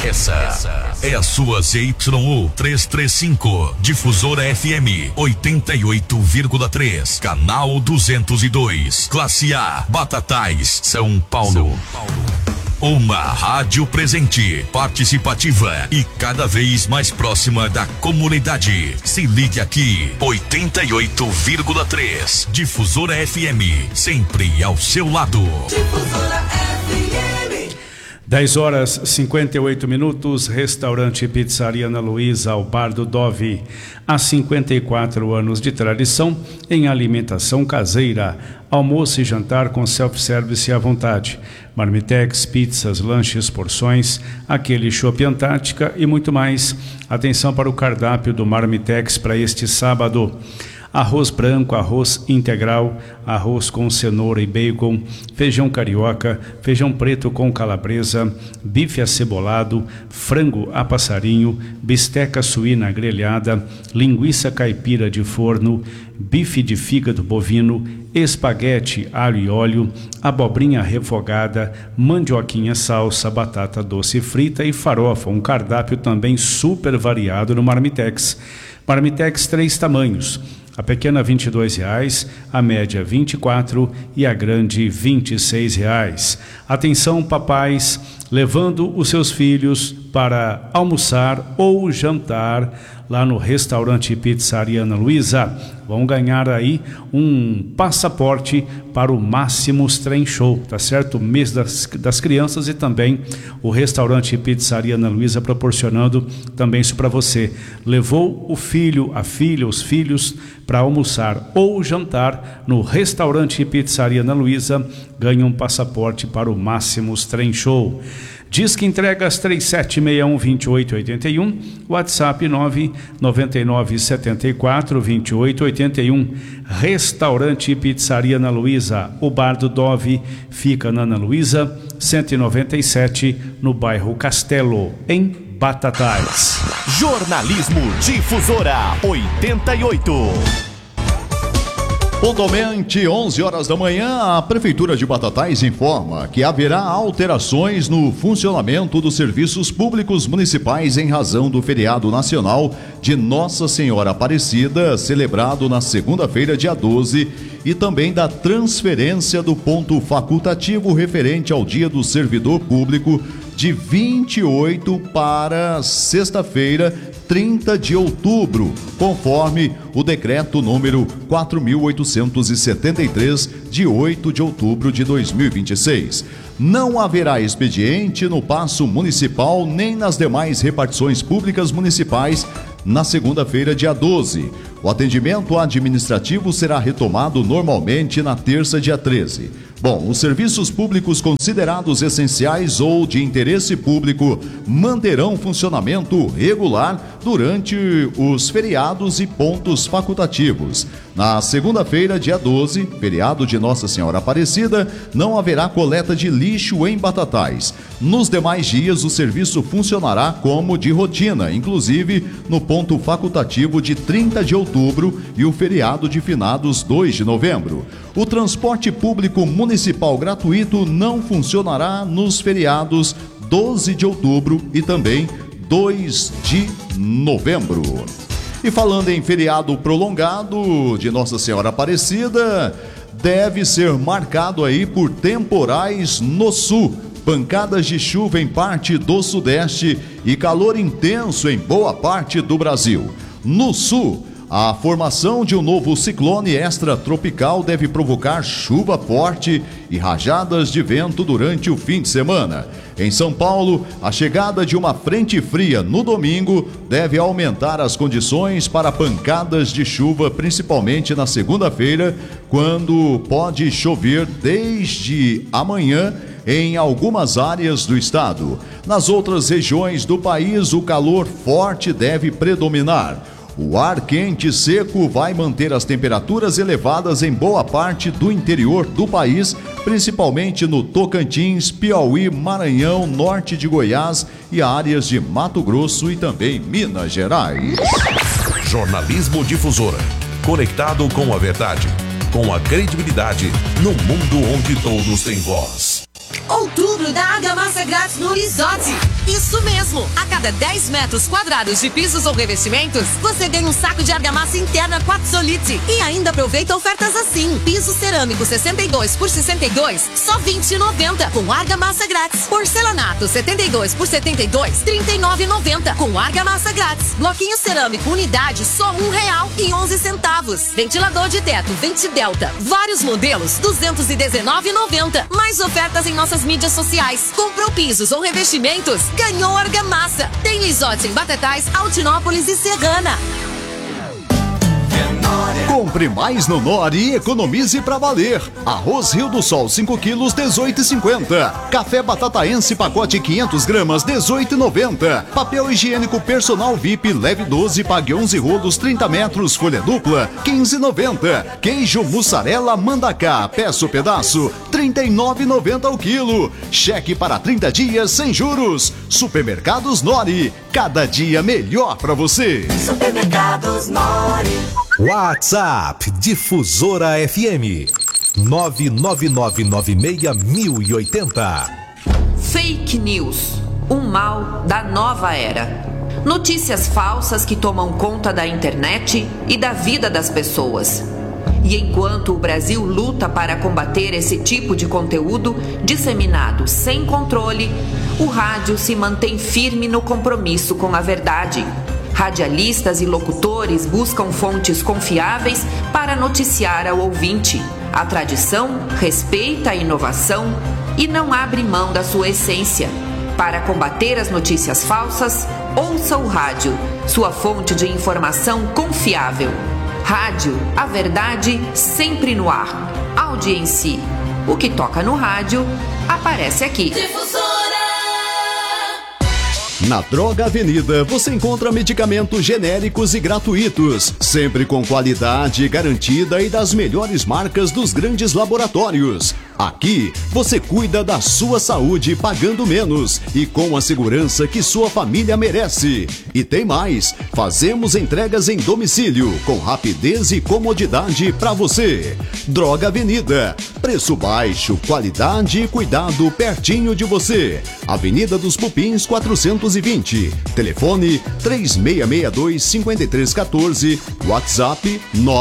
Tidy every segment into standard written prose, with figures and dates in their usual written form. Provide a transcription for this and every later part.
Essa é a sua ZYU 335, Difusora FM 88,3, canal 202, classe A, Batatais, São Paulo. Uma rádio presente, participativa e cada vez mais próxima da comunidade. Se ligue aqui, 88,3. Difusora FM, sempre ao seu lado. Difusora FM. 10h58, restaurante e pizzaria Ana Luísa, ao Bar do Dove. Há 54 anos de tradição em alimentação caseira. Almoço e jantar com self-service à vontade. Marmitex, pizzas, lanches, porções, aquele chopp Antártica e muito mais. Atenção para o cardápio do Marmitex para este sábado. Arroz branco, arroz integral, arroz com cenoura e bacon, feijão carioca, feijão preto com calabresa, bife acebolado, frango a passarinho, bisteca suína grelhada, linguiça caipira de forno, bife de fígado bovino, espaguete alho e óleo, abobrinha refogada, mandioquinha salsa, batata doce frita e farofa. Um cardápio também super variado no Marmitex. Marmitex 3 tamanhos. A pequena R$ 22,00, a média R$ 24,00 e a grande R$ 26,00. Atenção, papais, levando os seus filhos para almoçar ou jantar lá no restaurante Pizzaria Ana Luísa. Vão ganhar aí um passaporte para o Máximos Trem Show, tá certo? Mês das crianças, e também o restaurante Pizzaria Ana Luísa proporcionando também isso para você. Levou o filho, a filha, os filhos para almoçar ou jantar no restaurante Pizzaria Ana Luísa, ganha um passaporte para o Máximos Trem Show. Disque entregas 3761-2881, WhatsApp 99974-2881. Restaurante Pizzaria Ana Luísa, o Bar do Dove fica na Ana Luísa 197, no bairro Castelo, em Batatais. Jornalismo Difusora 88. Pontualmente 11 horas da manhã, a Prefeitura de Batatais informa que haverá alterações no funcionamento dos serviços públicos municipais em razão do feriado nacional de Nossa Senhora Aparecida, celebrado na segunda-feira, dia 12, e também da transferência do ponto facultativo referente ao Dia do Servidor Público de 28 para sexta-feira, 30 de outubro, conforme o decreto número 4.873, de 8 de outubro de 2026. Não haverá expediente no Paço Municipal nem nas demais repartições públicas municipais na segunda-feira, dia 12. O atendimento administrativo será retomado normalmente na terça, dia 13. Bom, os serviços públicos considerados essenciais ou de interesse público manterão funcionamento regular durante os feriados e pontos facultativos. Na segunda-feira, dia 12, feriado de Nossa Senhora Aparecida, não haverá coleta de lixo em Batatais. Nos demais dias, o serviço funcionará como de rotina, inclusive no ponto facultativo de 30 de outubro e o feriado de finados 2 de novembro. O transporte público municipal gratuito não funcionará nos feriados 12 de outubro e também 2 de novembro. E falando em feriado prolongado de Nossa Senhora Aparecida, deve ser marcado aí por temporais no sul, pancadas de chuva em parte do sudeste e calor intenso em boa parte do Brasil. No sul, a formação de um novo ciclone extratropical deve provocar chuva forte e rajadas de vento durante o fim de semana. Em São Paulo, a chegada de uma frente fria no domingo deve aumentar as condições para pancadas de chuva, principalmente na segunda-feira, quando pode chover desde amanhã em algumas áreas do estado. Nas outras regiões do país, o calor forte deve predominar. O ar quente e seco vai manter as temperaturas elevadas em boa parte do interior do país, principalmente no Tocantins, Piauí, Maranhão, norte de Goiás e áreas de Mato Grosso e também Minas Gerais. Jornalismo Difusora, conectado com a verdade, com a credibilidade, no mundo onde todos têm voz. Outubro da argamassa grátis no Lisote. Isso mesmo! A cada 10 metros quadrados de pisos ou revestimentos, você ganha um saco de argamassa interna Quartzolite. E ainda aproveita ofertas assim. Piso cerâmico 62 por 62, só R$20,90, com argamassa grátis. Porcelanato 72 por 72, R$39,90, com argamassa grátis. Bloquinho cerâmico unidade, só R$1,11. Ventilador de teto Ventidelta, vários modelos, R$219,90. Mais ofertas em nossas mídias sociais. Comprou pisos ou revestimentos? Ganhou argamassa. Tem Lisote em Batatais, Altinópolis e Serrana. Compre mais no Nori e economize pra valer. Arroz Rio do Sol 5 quilos, R$18,50. Café batataense pacote 500 gramas, R$18,90. Papel higiênico personal VIP leve 12, pague 11 rolos 30 metros, folha dupla, R$15,90. Queijo mussarela Mandacá, peço pedaço, R$39,90 o quilo. Cheque para 30 dias sem juros. Supermercados Nori, cada dia melhor pra você. Supermercados Nori. WhatsApp Difusora FM 999961080. Fake news, um mal da nova era. Notícias falsas que tomam conta da internet e da vida das pessoas. E enquanto o Brasil luta para combater esse tipo de conteúdo disseminado sem controle, o rádio se mantém firme no compromisso com a verdade. Radialistas e locutores buscam fontes confiáveis para noticiar ao ouvinte. A tradição respeita a inovação e não abre mão da sua essência. Para combater as notícias falsas, ouça o rádio, sua fonte de informação confiável. Rádio, a verdade sempre no ar. Audiência. O que toca no rádio, aparece aqui. Difusora. Na Droga Avenida você encontra medicamentos genéricos e gratuitos, sempre com qualidade garantida e das melhores marcas dos grandes laboratórios. Aqui você cuida da sua saúde pagando menos e com a segurança que sua família merece. E tem mais, fazemos entregas em domicílio com rapidez e comodidade para você. Droga Avenida, preço baixo, qualidade e cuidado pertinho de você. Avenida dos Pupins 420, telefone 3662-5314, WhatsApp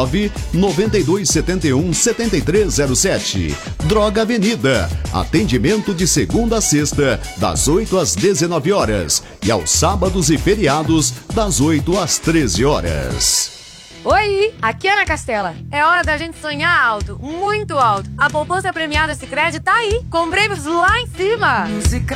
99271-7307. Droga Avenida, atendimento de segunda a sexta, das 8 às 19 horas e aos sábados e feriados, das 8 às 13 horas. Oi, aqui é Ana Castela. É hora da gente sonhar alto, muito alto. A poupança premiada Sicredi tá aí, com prêmios lá em cima.